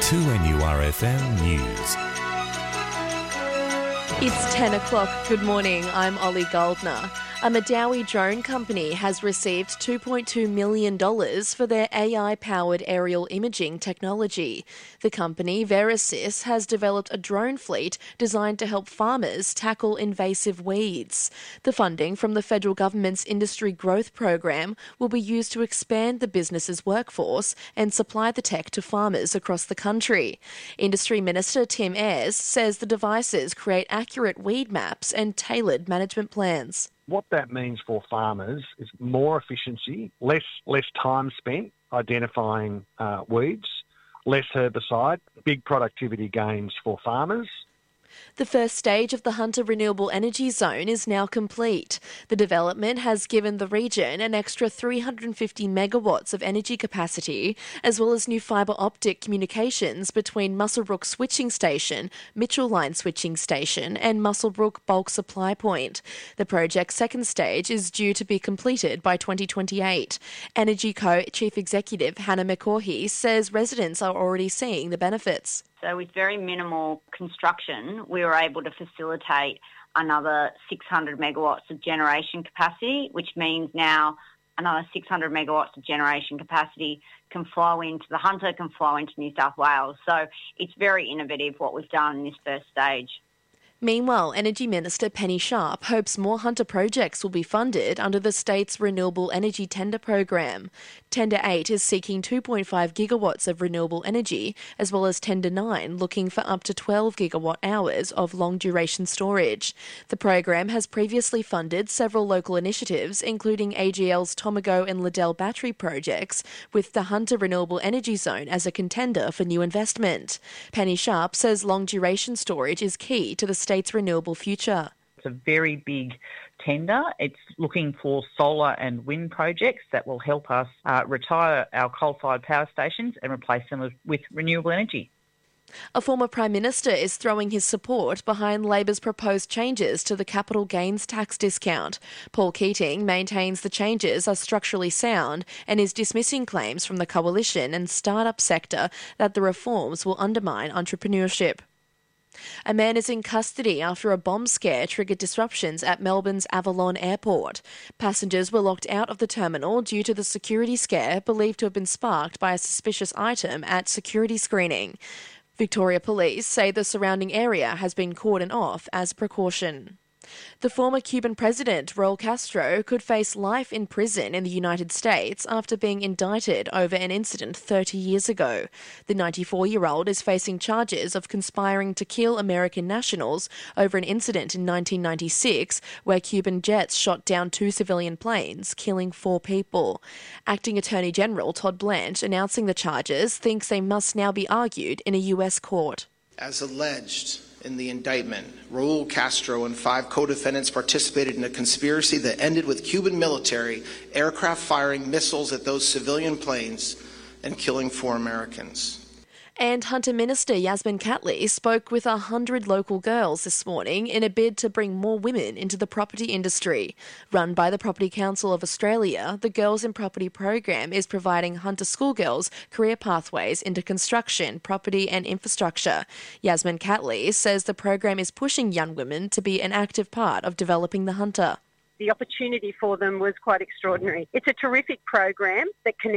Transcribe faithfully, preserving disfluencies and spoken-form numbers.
two N U R F M News. It's ten o'clock. Good morning. I'm Ollie Goldner. A Madawi drone company has received two point two million dollars for their A I-powered aerial imaging technology. The company, Verisys, has developed a drone fleet designed to help farmers tackle invasive weeds. The funding from the federal government's Industry Growth Program will be used to expand the business's workforce and supply the tech to farmers across the country. Industry Minister Tim Ayres says the devices create accurate weed maps and tailored management plans. What that means for farmers is more efficiency, less less time spent identifying uh, weeds, less herbicide, big productivity gains for farmers. The first stage of the Hunter Renewable Energy Zone is now complete. The development has given the region an extra three hundred fifty megawatts of energy capacity, as well as new fibre optic communications between Muswellbrook Switching Station, Mitchell Line Switching Station and Muswellbrook Bulk Supply Point. The project's second stage is due to be completed by twenty twenty-eight. Energy Co Chief Executive Hannah McCaughey says residents are already seeing the benefits. So with very minimal construction, we were able to facilitate another six hundred megawatts of generation capacity, which means now another six hundred megawatts of generation capacity can flow into the Hunter, can flow into New South Wales. So it's very innovative what we've done in this first stage. Meanwhile, Energy Minister Penny Sharp hopes more Hunter projects will be funded under the state's Renewable Energy Tender Program. Tender eight is seeking two point five gigawatts of renewable energy, as well as Tender nine looking for up to twelve gigawatt hours of long-duration storage. The program has previously funded several local initiatives, including A G L's Tomago and Liddell battery projects, with the Hunter Renewable Energy Zone as a contender for new investment. Penny Sharp says long-duration storage is key to the state's renewable future. It's a very big tender. It's looking for solar and wind projects that will help us uh, retire our coal-fired power stations and replace them with renewable energy. A former Prime Minister is throwing his support behind Labor's proposed changes to the capital gains tax discount. Paul Keating maintains the changes are structurally sound and is dismissing claims from the coalition and start-up sector that the reforms will undermine entrepreneurship. A man is in custody after a bomb scare triggered disruptions at Melbourne's Avalon Airport. Passengers were locked out of the terminal due to the security scare believed to have been sparked by a suspicious item at security screening. Victoria Police say the surrounding area has been cordoned off as precaution. The former Cuban president, Raul Castro, could face life in prison in the United States after being indicted over an incident thirty years ago. The ninety-four-year-old is facing charges of conspiring to kill American nationals over an incident in nineteen ninety-six where Cuban jets shot down two civilian planes, killing four people. Acting Attorney General Todd Blanche, announcing the charges, thinks they must now be argued in a U S court. As alleged in the indictment, Raul Castro and five co-defendants participated in a conspiracy that ended with Cuban military aircraft firing missiles at those civilian planes and killing four Americans. And Hunter Minister Yasmin Catley spoke with a hundred local girls this morning in a bid to bring more women into the property industry. Run by the Property Council of Australia, the Girls in Property program is providing Hunter schoolgirls career pathways into construction, property and infrastructure. Yasmin Catley says the program is pushing young women to be an active part of developing the Hunter. The opportunity for them was quite extraordinary. It's a terrific program that connects